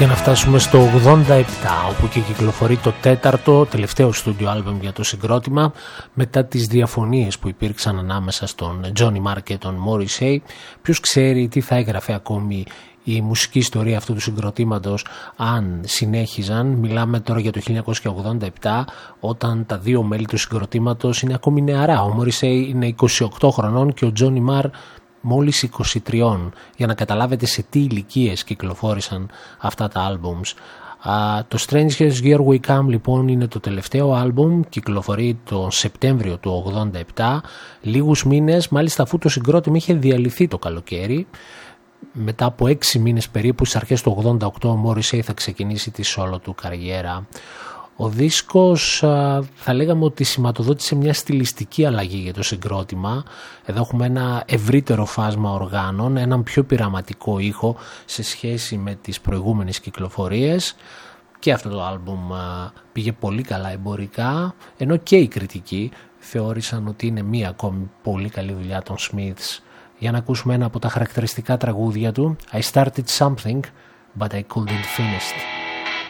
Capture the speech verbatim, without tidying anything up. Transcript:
για να φτάσουμε στο ογδόντα επτά, όπου και κυκλοφορεί το τέταρτο, τελευταίο στούντιο άλμπομ για το συγκρότημα, μετά τις διαφωνίες που υπήρξαν ανάμεσα στον Johnny Marr και τον Morrissey. Ποιος ξέρει τι θα έγραφε ακόμη η μουσική ιστορία αυτού του συγκροτήματος αν συνέχιζαν. Μιλάμε τώρα για το χίλια εννιακόσια ογδόντα επτά, όταν τα δύο μέλη του συγκροτήματος είναι ακόμη νεαρά. Ο Morrissey είναι είκοσι οκτώ χρονών και ο Johnny Marr μόλις είκοσι τρία, για να καταλάβετε σε τι ηλικίες κυκλοφόρησαν αυτά τα άλμπουμς. Uh, το Strangers Here We Come λοιπόν είναι το τελευταίο άλμπουμ, κυκλοφορεί τον Σεπτέμβριο του ογδόντα επτά, λίγους μήνες μάλιστα αφού το συγκρότημα είχε διαλυθεί το καλοκαίρι. Μετά από έξι μήνες περίπου, στις αρχές του ογδόντα οκτώ, ο Morrissey θα ξεκινήσει τη solo του καριέρα. Ο δίσκος θα λέγαμε ότι σηματοδότησε μια στιλιστική αλλαγή για το συγκρότημα. Εδώ έχουμε ένα ευρύτερο φάσμα οργάνων, έναν πιο πειραματικό ήχο σε σχέση με τις προηγούμενες κυκλοφορίες. Και αυτό το άλμπουμ πήγε πολύ καλά εμπορικά, ενώ και οι κριτικοί θεώρησαν ότι είναι μία ακόμη πολύ καλή δουλειά των Smiths. Για να ακούσουμε ένα από τα χαρακτηριστικά τραγούδια του, I started something, but I couldn't finish it.